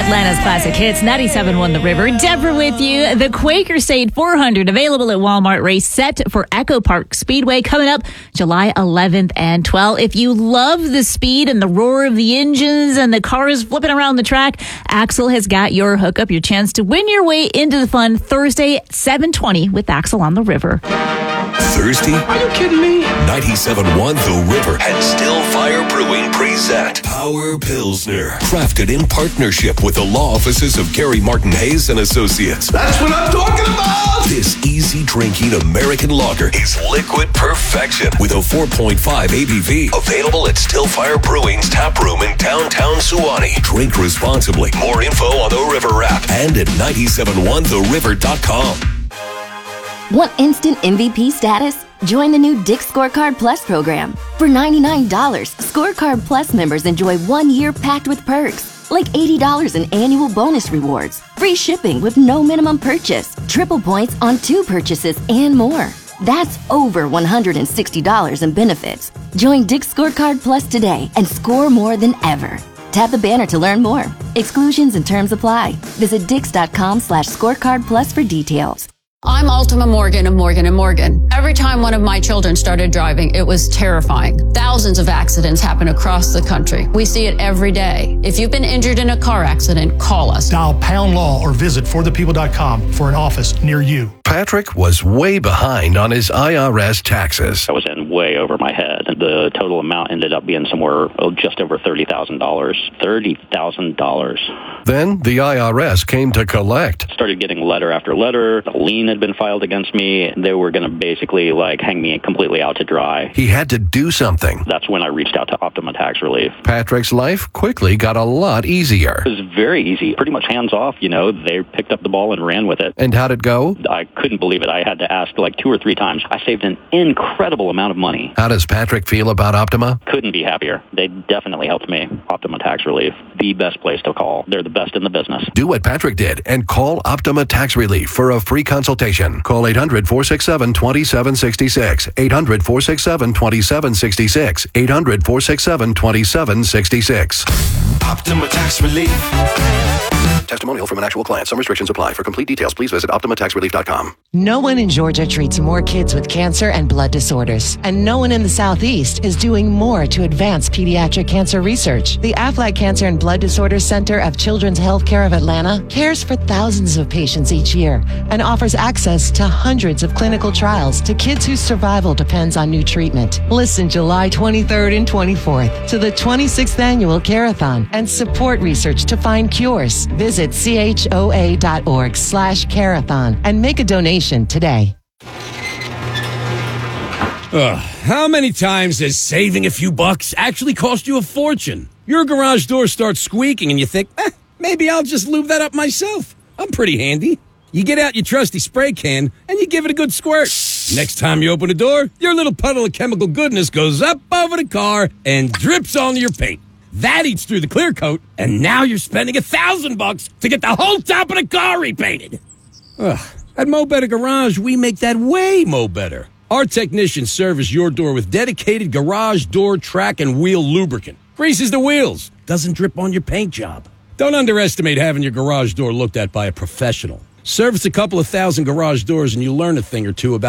Atlanta's classic hits, 97.1 The River. Deborah with you. The Quaker State 400 available at Walmart race set for Echo Park Speedway coming up July 11th and 12th. If you love the speed and the roar of the engines and the cars flipping around the track, Axle has got your hookup, your chance to win your way into the fun Thursday, 7:20 with Axle on the River. Thirsty? Are you kidding me? 97.1 The River and Still Fire Brewing present Power Pilsner. Crafted in partnership with the law offices of Gary Martin Hayes and Associates. That's what I'm talking about! This easy drinking American lager is liquid perfection with a 4.5 ABV. Available at Still Fire Brewing's tap room in downtown Suwannee. Drink responsibly. More info on the River app and at 971theriver.com. Want instant MVP status? Join the new Dick's Scorecard Plus program. For $99, Scorecard Plus members enjoy 1 year packed with perks, like $80 in annual bonus rewards, free shipping with no minimum purchase, triple points on 2 purchases, and more. That's over $160 in benefits. Join Dick's Scorecard Plus today and score more than ever. Tap the banner to learn more. Exclusions and terms apply. Visit dix.com/scorecardplus for details. I'm Ultima Morgan of Morgan & Morgan. Every time one of my children started driving, it was terrifying. Thousands of accidents happen across the country. We see it every day. If you've been injured in a car accident, call us. Dial #law or visit forthepeople.com for an office near you. Patrick was way behind on his IRS taxes. I was in way over my head. The total amount ended up being somewhere just over $30,000. $30,000. Then the IRS came to collect. Started getting letter after letter. A lien had been filed against me. They were going to basically hang me completely out to dry. He had to do something. That's when I reached out to Optima Tax Relief. Patrick's life quickly got a lot easier. It was very easy, pretty much hands off. They picked up the ball and ran with it. And how'd it go? I couldn't believe it. I had to ask 2 or 3 times. I saved an incredible amount of money. How does Patrick feel about Optima? Couldn't be happier. They definitely helped me. Optima Tax Relief, the best place to call. They're the best in the business. Do what Patrick did and call Optima Tax Relief for a free consultation. Call 800-467-2766. 800-467-2766. 800-467-2766. Optima Tax Relief. Testimonial from an actual client. Some restrictions apply. For complete details, please visit OptimaTaxRelief.com. No one in Georgia treats more kids with cancer and blood disorders. And no one in the Southeast is doing more to advance pediatric cancer research. The Aflac Cancer and Blood Disorders Center of Children's Healthcare of Atlanta cares for thousands of patients each year and offers access to hundreds of clinical trials to kids whose survival depends on new treatment. Listen July 23rd and 24th to the 26th Annual Carathon and support research to find cures. Visit choa.org/carathon and make a donation today. How many times has saving a few bucks actually cost you a fortune? Your garage door starts squeaking and you think, maybe I'll just lube that up myself. I'm pretty handy. You get out your trusty spray can and you give it a good squirt. Next time you open the door, your little puddle of chemical goodness goes up over the car and drips onto your paint. That eats through the clear coat, and now you're spending $1,000 to get the whole top of the car repainted. At Mo Better Garage, we make that way mo better. Our technicians service your door with dedicated garage door track and wheel lubricant. Greases the wheels, doesn't drip on your paint job. Don't underestimate having your garage door looked at by a professional. Service a couple of thousand garage doors and you'll learn a thing or two about